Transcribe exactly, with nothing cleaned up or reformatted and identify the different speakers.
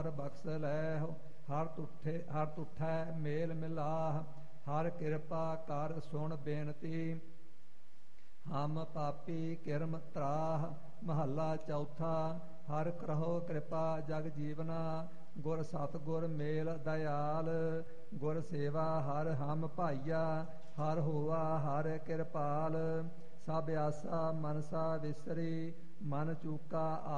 Speaker 1: ਹਰ ਬਖਸ਼ ਲੈਹੁ। ਹਰ ਤੁਠੇ ਹਰ ਤੁਠੈ ਮੇਲ ਮਿਲਾਹ, ਹਰ ਕਿਰਪਾ ਕਰ ਸੁਣ ਬੇਨਤੀ। ਹਮ ਪਾਪੀ ਕਿਰਮ ਤਰਾਹ। ਮਹੱਲਾ ਚੌਥਾ। ਹਰ ਕਰਹੁ ਕਿਰਪਾ ਜਗ ਜੀਵਨਾ, ਗੁਰ ਸਤਿਗੁਰ ਮੇਲ ਦਇਆਲ। ਗੁਰ ਸੇਵਾ ਹਰ ਹਮ ਭਾਈਆ, ਹਰ ਹੋਆ ਹਰ ਕਿਰਪਾਲ। ਸਭ ਆਸਾ ਮਨਸਾ ਵਿਸਰੀ, ਮਨ ਚੂਕਾ